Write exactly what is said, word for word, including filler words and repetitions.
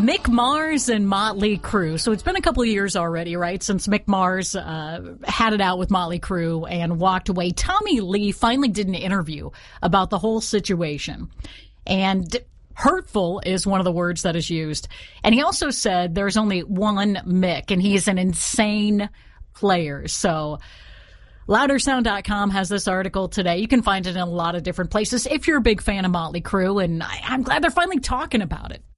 Mick Mars and Motley Crue. So it's been a couple of years already, right, since Mick Mars uh, had it out with Motley Crue and walked away. Tommy Lee finally did an interview about the whole situation. And hurtful is one of the words that is used. And he also said there's only one Mick, and he's an insane player. So louder sound dot com has this article today. You can find it in a lot of different places if you're a big fan of Motley Crue, and I, I'm glad they're finally talking about it.